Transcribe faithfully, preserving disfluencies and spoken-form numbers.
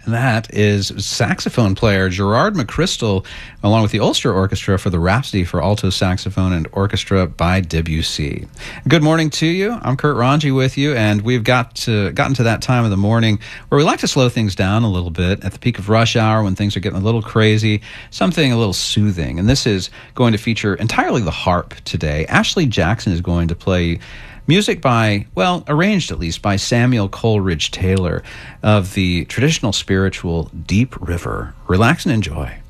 And that is saxophone player Gerard McChrystal, along with the Ulster Orchestra for the Rhapsody for Alto Saxophone and Orchestra by Debussy. Good morning to you. I'm Kurt Ranji with you, and we've got to, gotten to that time of the morning where we like to slow things down a little bit at the peak of rush hour when things are getting a little crazy, something a little soothing. And this is going to feature entirely the harp today. Ashley Jackson is going to play music by, well, arranged at least, by Samuel Coleridge Taylor of the traditional spiritual Deep River. Relax and enjoy.